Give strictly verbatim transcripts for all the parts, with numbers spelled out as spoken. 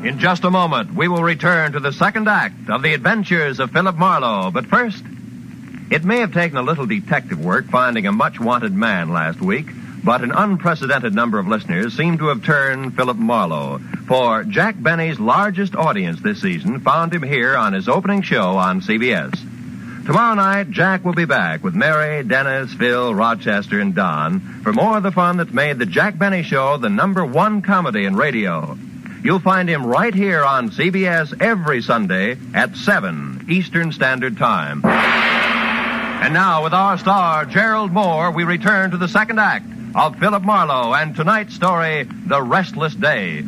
In just a moment, we will return to the second act of the adventures of Philip Marlowe. But first, it may have taken a little detective work finding a much-wanted man last week, but an unprecedented number of listeners seem to have turned Philip Marlowe. For Jack Benny's largest audience this season found him here on his opening show on C B S. Tomorrow night, Jack will be back with Mary, Dennis, Phil, Rochester, and Don for more of the fun that's made the Jack Benny Show the number one comedy in radio. You'll find him right here on C B S every Sunday at seven Eastern Standard Time. And now, with our star, Gerald Moore, we return to the second act of Philip Marlowe and tonight's story, The Restless Day.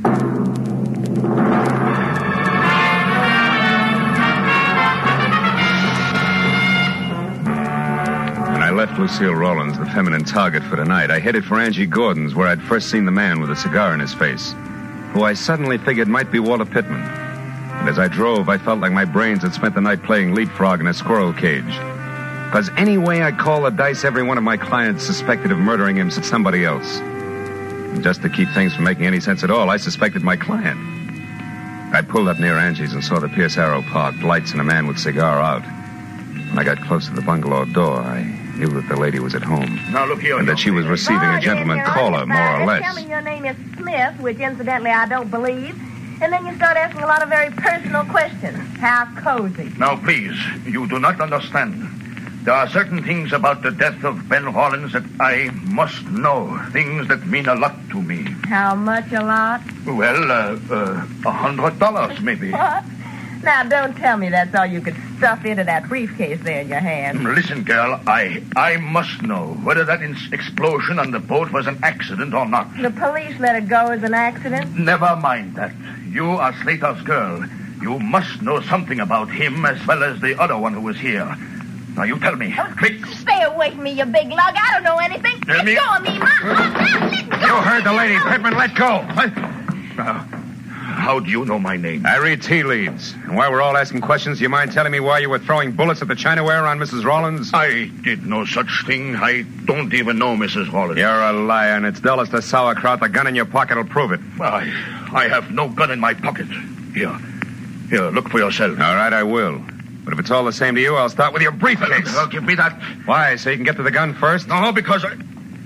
When I left Lucille Rawlins, the feminine target for tonight, I headed for Angie Gordon's, where I'd first seen the man with a cigar in his face, who I suddenly figured might be Walter Pittman. And as I drove, I felt like my brains had spent the night playing leapfrog in a squirrel cage. Because any way I call the dice, every one of my clients suspected of murdering him somebody else. And just to keep things from making any sense at all, I suspected my client. I pulled up near Angie's and saw the Pierce Arrow parked, lights and a man with cigar out. When I got close to the bungalow door, I knew that the lady was at home. Now, look here. And that she was receiving a gentleman caller, more or less. Tell me your name is Smith, which incidentally I don't believe. And then you start asking a lot of very personal questions. How cozy. Now, please, you do not understand. There are certain things about the death of Ben Rawlins that I must know. Things that mean a lot to me. How much a lot? Well, uh, uh, a hundred dollars, maybe. What? Now, don't tell me that's all you could stuff into that briefcase there in your hand. Listen, girl, I I must know whether that in- explosion on the boat was an accident or not. The police let it go as an accident? Never mind that. You are Slater's girl. You must know something about him as well as the other one who was here. Now, you tell me. Oh, Quick. stay away from me, you big lug. I don't know anything. Tell let me. go of me. Ma- Ma- Ma- let go. You heard the lady, Pittman. Let go. What? Uh, how do you know my name? I read tea leaves. And while we're all asking questions, do you mind telling me why you were throwing bullets at the Chinaware on Missus Rawlins? I did no such thing. I don't even know Missus Rawlins. You're a liar, and it's dull as the sauerkraut. The gun in your pocket will prove it. I, I have no gun in my pocket. Here. Here, look for yourself. All right, I will. But if it's all the same to you, I'll start with your briefcase. Well, give me that. Why, so you can get to the gun first? No, because I...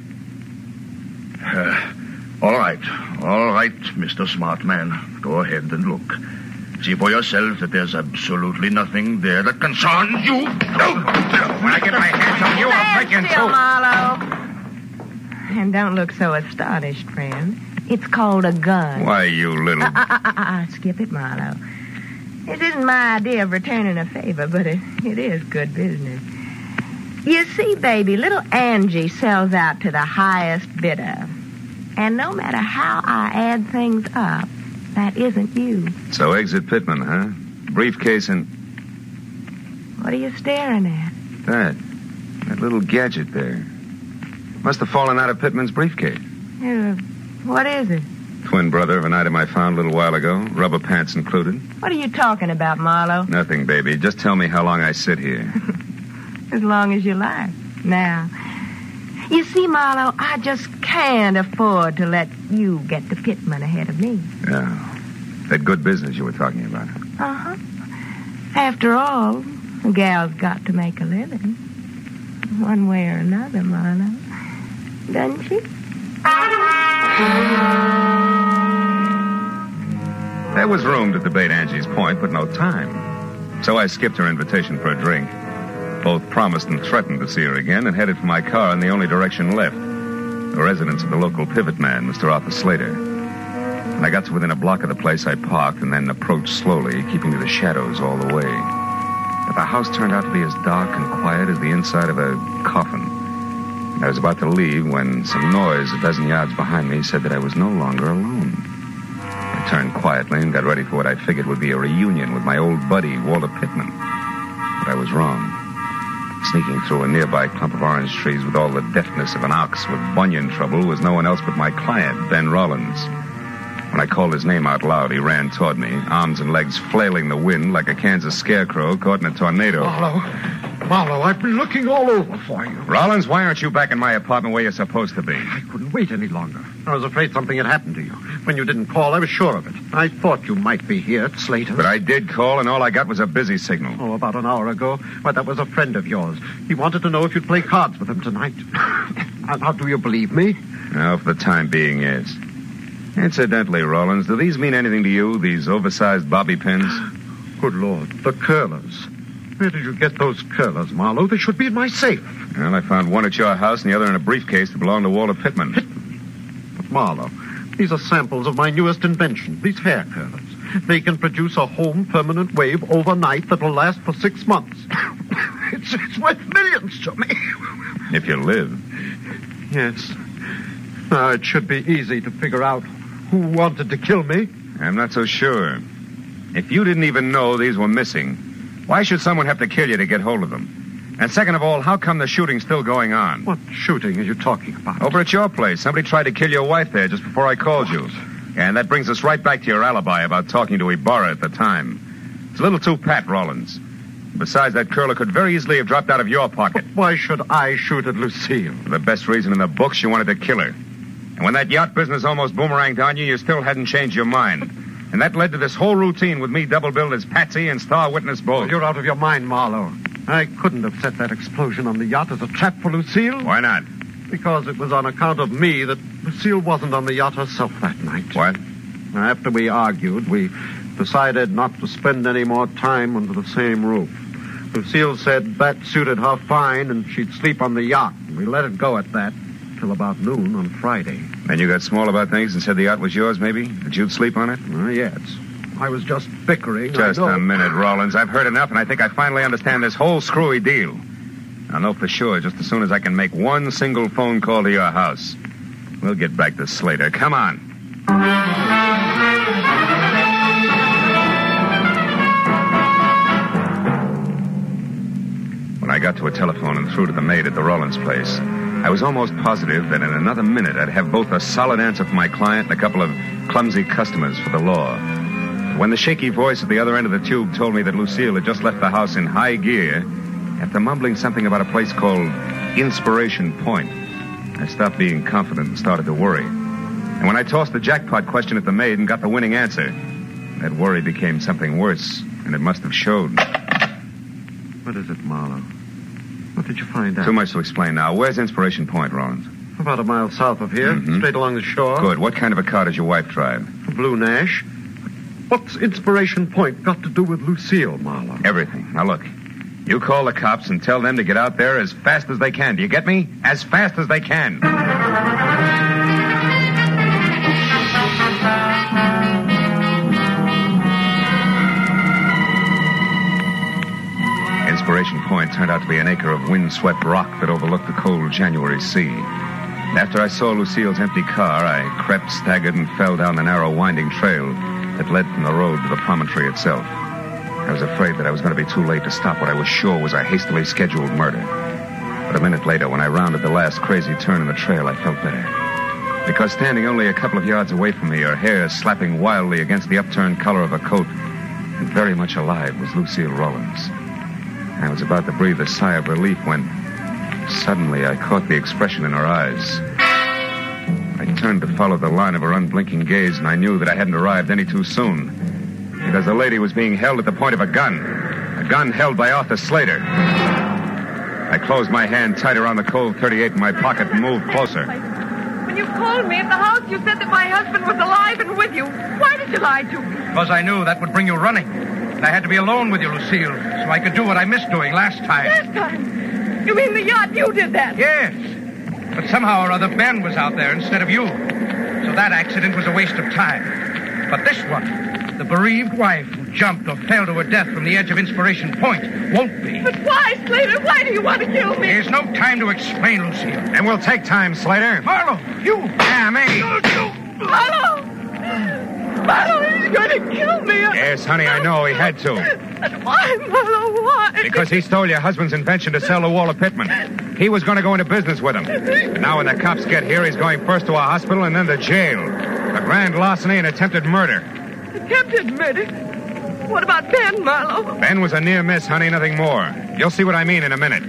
Uh, all right. All right, Mister Smart Man. Go ahead and look. See for yourself that there's absolutely nothing there that concerns you. No. When I get my hands on you, I'll break you in Stand still, two. Marlowe. And don't look so astonished, friend. It's called a gun. Why, you little... Uh, uh, uh, uh, uh, skip it, Marlowe. It isn't my idea of returning a favor, but it, it is good business. You see, baby, little Angie sells out to the highest bidder. And no matter how I add things up, that isn't you. So exit Pittman, huh? Briefcase and... What are you staring at? That. That little gadget there. Must have fallen out of Pittman's briefcase. Uh, what is it? Twin brother of an item I found a little while ago. Rubber pants included. What are you talking about, Marlowe? Nothing, baby. Just tell me how long I sit here. As long as you like. Now, you see, Marlowe, I just can't afford to let you get to Pittman ahead of me. Yeah. That good business you were talking about. Uh-huh. After all, a gal's got to make a living. One way or another, Marlowe. Doesn't she? There was room to debate Angie's point, but no time. So I skipped her invitation for a drink. Both promised and threatened to see her again and headed for my car in the only direction left, the residence of the local pivot man, Mister Arthur Slater. When I got to within a block of the place, I parked and then approached slowly, keeping to the shadows all the way. But the house turned out to be as dark and quiet as the inside of a coffin. I was about to leave when some noise a dozen yards behind me said that I was no longer alone. I turned quietly and got ready for what I figured would be a reunion with my old buddy, Walter Pittman. But I was wrong. Sneaking through a nearby clump of orange trees with all the deftness of an ox with bunion trouble was no one else but my client, Ben Rawlins. When I called his name out loud, he ran toward me, arms and legs flailing the wind like a Kansas scarecrow caught in a tornado. Marlowe. Marlowe, I've been looking all over for you. Rollins, why aren't you back in my apartment where you're supposed to be? I couldn't wait any longer. I was afraid something had happened to you. When you didn't call, I was sure of it. I thought you might be here at Slater's. But I did call, and all I got was a busy signal. Oh, about an hour ago. Why, that was a friend of yours. He wanted to know if you'd play cards with him tonight. Now, do you believe me? No, for the time being, yes. Incidentally, Rollins, do these mean anything to you, these oversized bobby pins? Good Lord, the curlers. Where did you get those curlers, Marlowe? They should be in my safe. Well, I found one at your house and the other in a briefcase that belonged to Walter Pittman. But, Marlowe, these are samples of my newest invention, these hair curlers. They can produce a home permanent wave overnight that will last for six months. it's, it's worth millions to me. If you live. Yes. Now, it should be easy to figure out who wanted to kill me. I'm not so sure. If you didn't even know these were missing, why should someone have to kill you to get hold of them? And second of all, how come the shooting's still going on? What shooting are you talking about? Over at your place. Somebody tried to kill your wife there just before I called What? you. And that brings us right back to your alibi about talking to Ibarra at the time. It's a little too pat, Rollins. Besides, that curler could very easily have dropped out of your pocket. But why should I shoot at Lucille? For the best reason in the books, you wanted to kill her. And when that yacht business almost boomeranged on you, you still hadn't changed your mind. And that led to this whole routine with me double-billed as Patsy and star witness both. Oh, you're out of your mind, Marlowe. I couldn't have set that explosion on the yacht as a trap for Lucille. Why not? Because it was on account of me that Lucille wasn't on the yacht herself that night. What? After we argued, we decided not to spend any more time under the same roof. Lucille said that suited her fine and she'd sleep on the yacht. And we let it go at that till about noon on Friday. Then you got small about things and said the yacht was yours, maybe? That you'd sleep on it? Uh, yes. I was just bickering. Just I know. a minute, Rollins. I've heard enough, and I think I finally understand this whole screwy deal. I'll know for sure just as soon as I can make one single phone call to your house. We'll get back to Slater. Come on. When I got to a telephone and through to the maid at the Rollins place, I was almost positive that in another minute I'd have both a solid answer for my client and a couple of clumsy customers for the law. When the shaky voice at the other end of the tube told me that Lucille had just left the house in high gear, after mumbling something about a place called Inspiration Point, I stopped being confident and started to worry. And when I tossed the jackpot question at the maid and got the winning answer, that worry became something worse, and it must have showed. What is it, Marlowe? What did you find out? Too much to explain now. Where's Inspiration Point, Rollins? About a mile south of here, Mhm. straight along the shore. Good. What kind of a car does your wife drive? A Blue Nash. What's Inspiration Point got to do with Lucille, Marlowe? Everything. Now, look. You call the cops and tell them to get out there as fast as they can. Do you get me? As fast as they can. Inspiration Point turned out to be an acre of windswept rock that overlooked the cold January sea. After I saw Lucille's empty car, I crept, staggered, and fell down the narrow, winding trail that led from the road to the promontory itself. I was afraid that I was going to be too late to stop what I was sure was a hastily scheduled murder. But a minute later, when I rounded the last crazy turn in the trail, I felt better. Because standing only a couple of yards away from me, her hair slapping wildly against the upturned collar of her coat, and very much alive, was Lucille Rollins. I was about to breathe a sigh of relief when suddenly I caught the expression in her eyes. I turned to follow the line of her unblinking gaze, and I knew that I hadn't arrived any too soon. Because the lady was being held at the point of a gun. A gun held by Arthur Slater. I closed my hand tight around the Colt thirty-eight in my pocket and moved closer. When you called me at the house, you said that my husband was alive and with you. Why did you lie to me? Because I knew that would bring you running. And I had to be alone with you, Lucille, so I could do what I missed doing last time. Last time? You mean the yacht? You did that? Yes. But somehow or other, Ben was out there instead of you. So that accident was a waste of time. But this one... the bereaved wife who jumped or fell to her death from the edge of Inspiration Point won't be. But why, Slater? Why do you want to kill me? There's no time to explain, Lucille. And we'll take time, Slater. Marlowe, you! Yeah, me. Marlowe! Marlowe, he's going to kill me. Yes, honey, I know. He had to. And why, Marlowe, why? Because he stole your husband's invention to sell to Walter Pittman. He was going to go into business with him. And now when the cops get here, he's going first to a hospital and then to jail. A grand larceny and attempted murder. Attempted murder? What about Ben, Marlowe? Ben was a near miss, honey, nothing more. You'll see what I mean in a minute.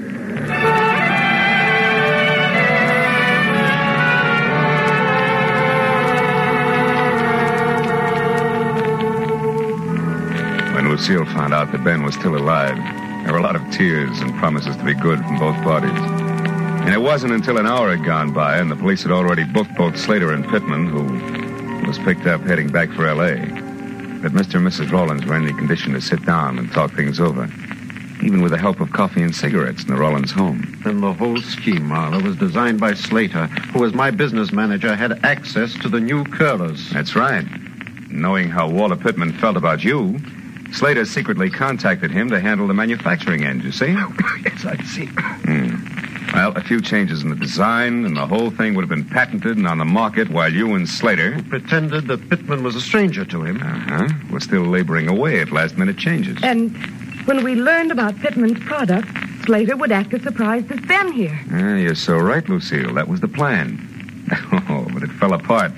When Lucille found out that Ben was still alive, there were a lot of tears and promises to be good from both parties. And it wasn't until an hour had gone by and the police had already booked both Slater and Pittman, who was picked up heading back for L A, that Mister and Missus Rollins were in the condition to sit down and talk things over, even with the help of coffee and cigarettes in the Rollins home. And the whole scheme, Marlowe, was designed by Slater, who, as my business manager, had access to the new curlers. That's right. Knowing how Walter Pittman felt about you, Slater secretly contacted him to handle the manufacturing end, you see? Yes, I see. Hmm. Well, a few changes in the design, and the whole thing would have been patented and on the market while you and Slater... Pretended that Pittman was a stranger to him. Uh-huh. Were still laboring away at last-minute changes. And when we learned about Pittman's product, Slater would act as surprised as Ben here. Ah, you're so right, Lucille. That was the plan. Oh, but it fell apart.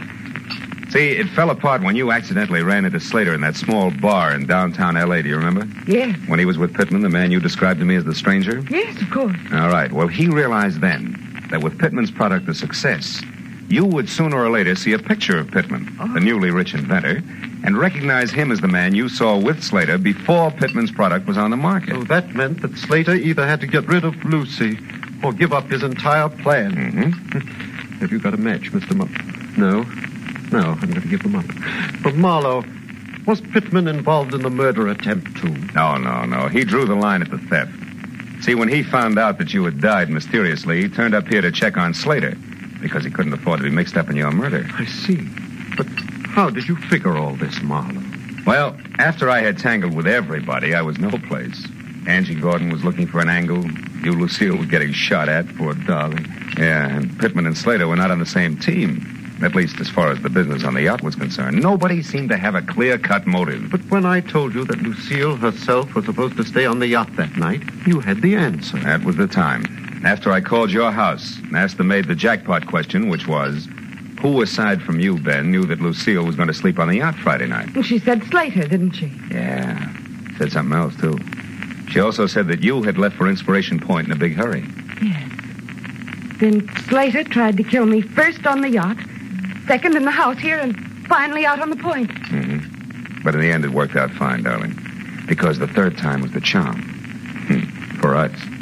See, it fell apart when you accidentally ran into Slater in that small bar in downtown L A, do you remember? Yes. When he was with Pittman, the man you described to me as the stranger? Yes, of course. All right. Well, he realized then that with Pittman's product a success, you would sooner or later see a picture of Pittman, Oh. the newly rich inventor, and recognize him as the man you saw with Slater before Pittman's product was on the market. So that meant that Slater either had to get rid of Lucy or give up his entire plan. Mm-hmm. Have you got a match, Mister Mupp? No? No, I'm going to give them up. But Marlowe, was Pittman involved in the murder attempt, too? No, no, no. He drew the line at the theft. See, when he found out that you had died mysteriously, he turned up here to check on Slater because he couldn't afford to be mixed up in your murder. I see. But how did you figure all this, Marlowe? Well, after I had tangled with everybody, I was no place. Angie Gordon was looking for an angle. You, Lucille, were getting shot at, poor darling. Yeah, and Pittman and Slater were not on the same team. At least as far as the business on the yacht was concerned. Nobody seemed to have a clear-cut motive. But when I told you that Lucille herself was supposed to stay on the yacht that night, you had the answer. That was the time. After I called your house and asked the maid the jackpot question, which was, who aside from you, Ben, knew that Lucille was going to sleep on the yacht Friday night? And she said Slater, didn't she? Yeah. Said something else, too. She also said that you had left for Inspiration Point in a big hurry. Yes. Then Slater tried to kill me first on the yacht, second in the house here, and finally out on the point. Mm-hmm. But in the end, it worked out fine, darling. Because the third time was the charm. Hmm. For us.